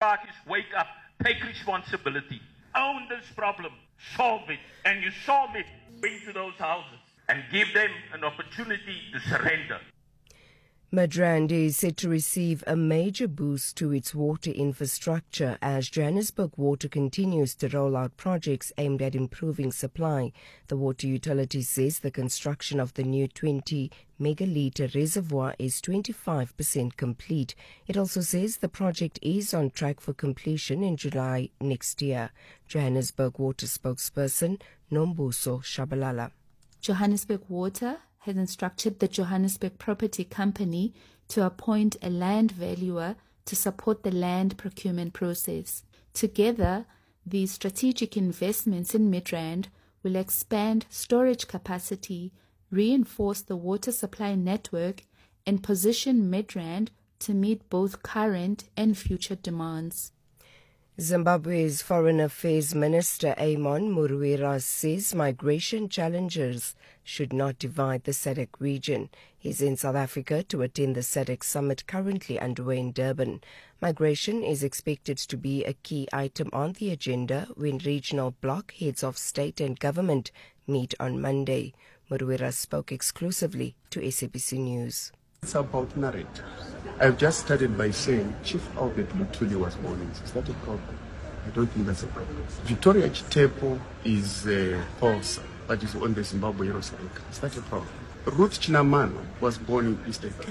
parties wake up, take responsibility, own this problem, solve it, and you solve it, bring to those houses and give them an opportunity to surrender. Midrand is set to receive a major boost to its water infrastructure as Johannesburg Water continues to roll out projects aimed at improving supply. The water utility says the construction of the new 20 megalitre reservoir is 25% complete. It also says the project is on track for completion in July next year. Johannesburg Water spokesperson Nombuso Shabalala. Johannesburg Water has instructed the Johannesburg Property Company to appoint a land valuer to support the land procurement process. Together, these strategic investments in Midrand will expand storage capacity, reinforce the water supply network, and position Midrand to meet both current and future demands. Zimbabwe's Foreign Affairs Minister Amon Muruwira says migration challenges should not divide the SADC region. He's in South Africa to attend the SADC summit currently underway in Durban. Migration is expected to be a key item on the agenda when regional bloc heads of state and government meet on Monday. Muruwira spoke exclusively to SABC News. It's about narrative. I've just started by saying Chief Albert Luthuli was born in. Is that a problem? I don't think that's a problem. Victoria Chitepo is false, but is on the Zimbabwe Eurosec. Is that a problem? Ruth Chinamano was born in Eastern Cape.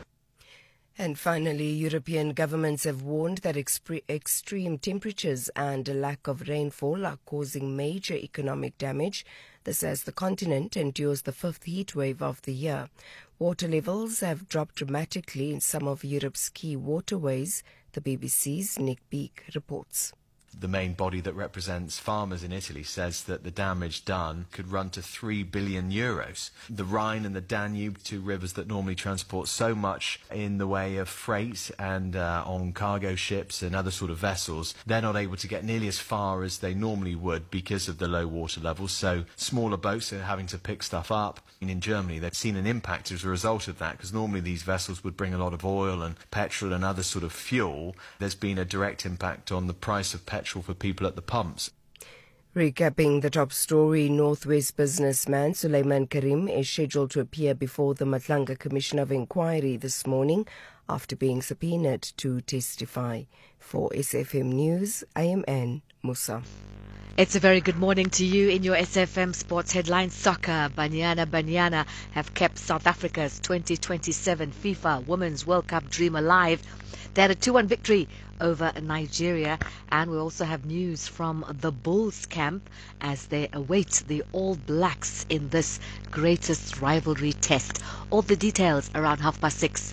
And finally, European governments have warned that extreme temperatures and a lack of rainfall are causing major economic damage. This as the continent endures the fifth heat wave of the year. Water levels have dropped dramatically in some of Europe's key waterways. The BBC's Nick Beek reports. The main body that represents farmers in Italy says that the damage done could run to €3 billion. The Rhine and the Danube, two rivers that normally transport so much in the way of freight and on cargo ships and other sort of vessels, they're not able to get nearly as far as they normally would because of the low water levels. So smaller boats are having to pick stuff up. And in Germany, they've seen an impact as a result of that, because normally these vessels would bring a lot of oil and petrol and other sort of fuel. There's been a direct impact on the price of petrol for people at the pumps. Recapping the top story, Northwest businessman Suleiman Karim is scheduled to appear before the Matlanga Commission of Inquiry this morning after being subpoenaed to testify. For SFM News, I am Anne Musa. It's a very good morning to you. In your SFM Sports headlines, soccer, Banyana have kept South Africa's 2027 FIFA Women's World Cup dream alive. They had a 2-1 victory over Nigeria, and we also have news from the Bulls camp as they await the All Blacks in this greatest rivalry test. All the details around 6:30.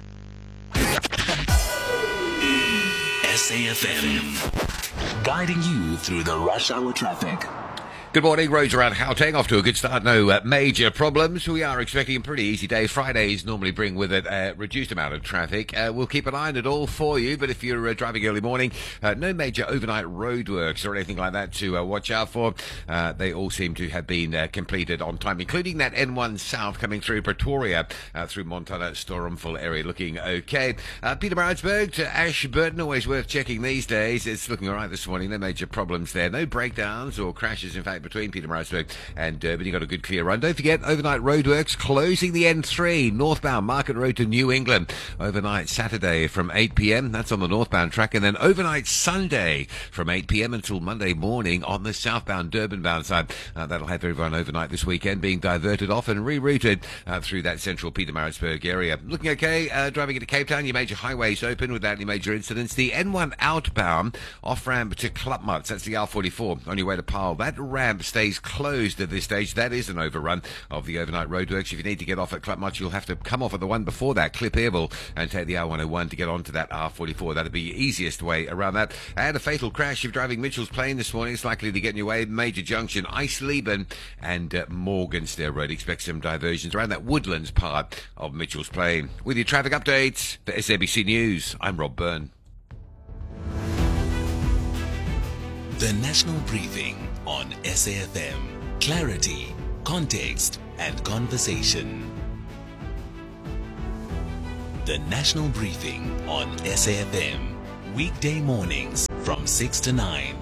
SAFM, guiding you through the rush hour traffic. Good morning. Roads around Gauteng off to a good start. No major problems. We are expecting a pretty easy day. Fridays normally bring with it a reduced amount of traffic. We'll keep an eye on it all for you, but if you're driving early morning, no major overnight roadworks or anything like that to watch out for. They all seem to have been completed on time, including that N1 South coming through Pretoria, through Montana, Stormville area, looking okay. Pietermaritzburg to Ashburton, always worth checking these days. It's looking all right this morning. No major problems there. No breakdowns or crashes, in fact, between Pietermaritzburg and Durban. You've got a good clear run. Don't forget, overnight roadworks closing the N3 northbound Market Road to New England overnight Saturday from 8 p.m. That's on the northbound track, and then overnight Sunday from 8 p.m. until Monday morning on the southbound Durban bound side. That'll have everyone overnight this weekend being diverted off and rerouted through that central Pietermaritzburg area. Looking okay. Driving into Cape Town, your major highways open without any major incidents. The N1 outbound off-ramp to Klapmuts, that's the R44 on your way to Paarl. That ramp stays closed at this stage. That is an overrun of the overnight roadworks. If you need to get off at Klapmuts, you'll have to come off at the one before that, Clip Airville, and take the R101 to get onto that R44. That'll be the easiest way around that. And a fatal crash if driving Mitchell's Plain this morning. It's likely to get in your way. Major junction, Eisleben and Morgenster Road. Expect some diversions around that Woodlands part of Mitchell's Plain. With your traffic updates for SABC News, I'm Rob Byrne. The National Briefing on SAFM. Clarity, context, and conversation. The National Briefing on SAFM. Weekday mornings, from 6 to 9.